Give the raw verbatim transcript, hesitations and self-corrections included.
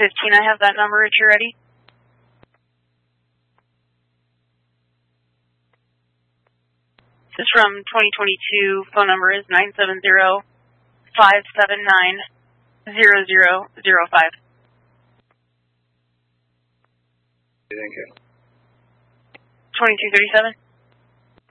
fifteen, I have that number if you're ready. This is from twenty twenty-two. Phone number is nine seven zero, five seven nine, zero zero zero five. Thank you. twenty-two thirty-seven.